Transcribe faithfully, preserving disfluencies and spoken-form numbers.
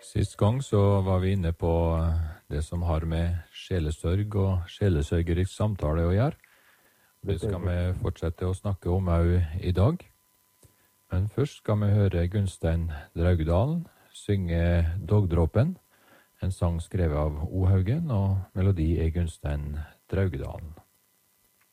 Sist gang så var vi inne på det som har med sjelesørg og sjelesørgerisk samtale å gjøre. Det skal vi fortsette å snakke om også i dag. Men først skal vi høre Gunstein Draugedalen synge Dogdråpen, en sang skrevet av O. Haugen, og melodi er Gunstein Draugedalen.